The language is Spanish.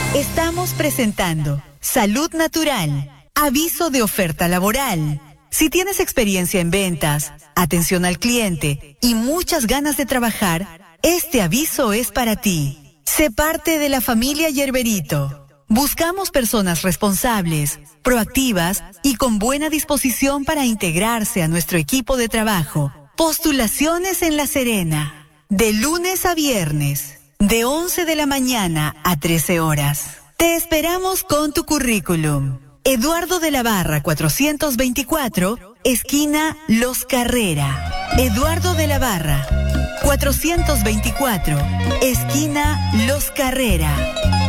Estamos presentando Salud Natural. Aviso de oferta laboral. Si tienes experiencia en ventas, atención al cliente y muchas ganas de trabajar, este aviso es para ti. Sé parte de la familia Yerberito. Buscamos personas responsables, proactivas y con buena disposición para integrarse a nuestro equipo de trabajo. Postulaciones en La Serena. De lunes a viernes. De 11 de la mañana a 13 horas. Te esperamos con tu currículum. Eduardo de la Barra 424, esquina Los Carrera. Eduardo de la Barra 424, esquina Los Carrera.